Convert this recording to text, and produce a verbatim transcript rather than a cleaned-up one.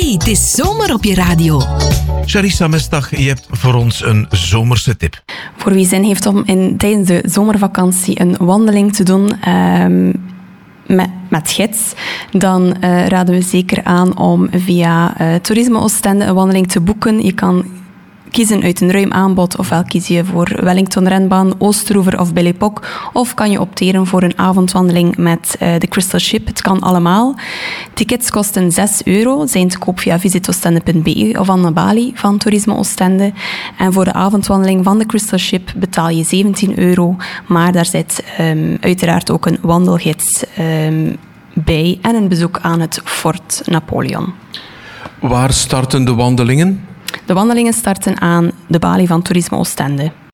Hey, het is zomer op je radio. Charissa Mestag, je hebt voor ons een zomerse tip. Voor wie zin heeft om in, tijdens de zomervakantie een wandeling te doen um, met, met gids, dan uh, raden we zeker aan om via uh, Toerisme Oostende een wandeling te boeken. Je kan kiezen uit een ruim aanbod, ofwel kies je voor Wellington-renbaan, Oosteroever of Belle-Époque, of kan je opteren voor een avondwandeling met uh, de Crystal Ship. Het kan allemaal. Tickets kosten zes euro, zijn te koop via visitoostende punt b e of aan de balie van Toerisme Oostende. En voor de avondwandeling van de Crystal Ship betaal je zeventien euro, maar daar zit um, uiteraard ook een wandelgids um, bij en een bezoek aan het Fort Napoleon. Waar starten de wandelingen? De wandelingen starten aan de balie van Toerisme Oostende.